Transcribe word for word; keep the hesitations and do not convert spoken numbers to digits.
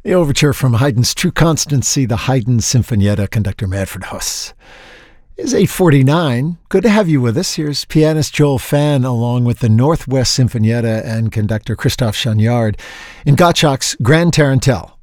The overture from Haydn's True Constancy, the Haydn Sinfonietta, conductor Manfred Huss. It's eight forty-nine. Good to have you with us. Here's pianist Joel Phan along with the Northwest Sinfonietta and conductor Christophe Chagnard in Gottschalk's Grand Tarantelle,